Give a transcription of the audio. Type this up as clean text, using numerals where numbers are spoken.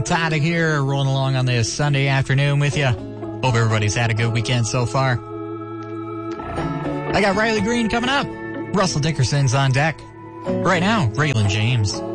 Tim Tadek here, rolling along on this Sunday afternoon with you. Hope everybody's had a good weekend so far. I got Riley Green coming up. Russell Dickerson's on deck. Right now, Raylan James.